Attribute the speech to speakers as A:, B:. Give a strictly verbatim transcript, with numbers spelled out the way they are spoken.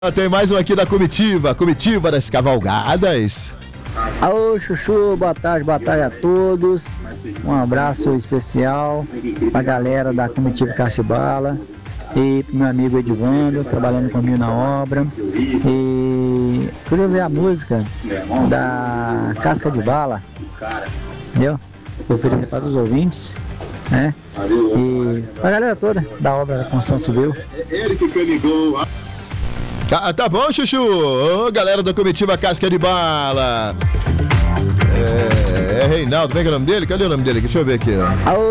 A: Tem mais um aqui da comitiva, comitiva das cavalgadas.
B: Alô, Chuchu, boa tarde, boa tarde a todos. Um abraço especial pra galera da comitiva Cachibala e pro meu amigo Edivando, trabalhando comigo na obra. E queria ver a música da Casca de Bala, entendeu? Eu ofereci para os ouvintes, né? E pra galera toda da obra da construção civil.
A: Ele que ligou. Tá, tá bom, Chuchu? Ô, galera da comitiva Casca de Bala. É, é Reinaldo, como é que é o nome dele? Cadê o nome dele? Deixa eu ver aqui, ó.